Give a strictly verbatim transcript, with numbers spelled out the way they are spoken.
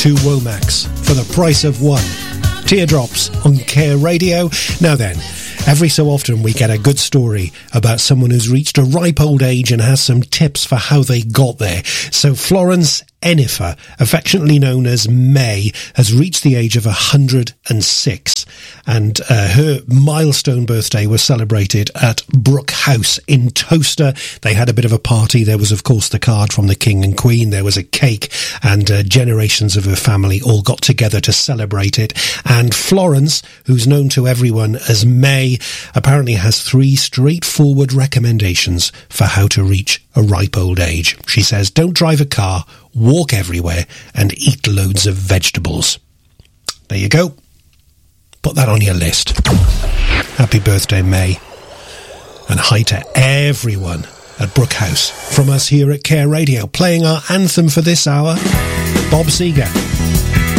two Womax for the price of one. Teardrops on Care Radio. Now then, every so often we get a good story about someone who's reached a ripe old age and has some tips for how they got there. So Florence Enifer, affectionately known as May, has reached the age of one hundred six, and uh, her milestone birthday was celebrated at Brook House in Towcester. They had a bit of a party. There was, of course, the card from the King and Queen. There was a cake, and uh, generations of her family all got together to celebrate it. And Florence, who's known to everyone as May, apparently has three straightforward recommendations for how to reach a ripe old age. She says, don't drive a car, walk everywhere, and eat loads of vegetables. There you go. Put that on your list. Happy birthday, May. And hi to everyone at Brook House from us here at Care Radio, playing our anthem for this hour, Bob Seger.